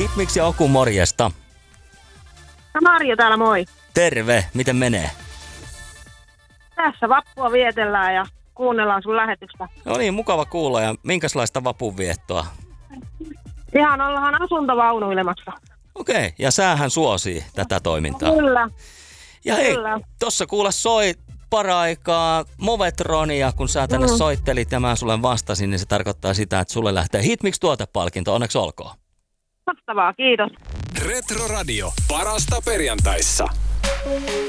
Hitmix ja Oku, morjesta. No Marjo täällä, moi. Terve, miten menee? Tässä vappua vietellään ja kuunnellaan sun lähetystä. No niin, mukava kuulla. Ja minkälaista vapunviettoa? Ihan ollaan asuntovaunuilemassa. Okei, ja säähän suosii tätä toimintaa. Kyllä. Ja hei, Kyllä. tossa kuule soi paraikaa Movetronia, kun sä tänne soittelit ja mä sulle vastasin, niin se tarkoittaa sitä, että sulle lähtee Hitmix-tuotepalkinto. Onneksi olkoon. Mahtavaa, kiitos. Retro Radio. Parasta perjantaissa.